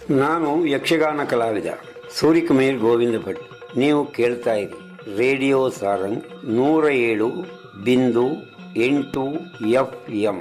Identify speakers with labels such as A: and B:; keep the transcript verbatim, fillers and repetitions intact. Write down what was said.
A: ನಾನು ಯಕ್ಷಗಾನ ಕಲಾವಿದ ಸೂರ್ಯಕುಮಾರ್ ಗೋವಿಂದ ಭಟ್. ನೀವು ಕೇಳ್ತಾ ಇರಿ ರೇಡಿಯೋ ಸಾರಂಗ್ ನೂರ ಏಳು ಬಿಂದು ಎಂಟು ಎಫ್ ಎಂ.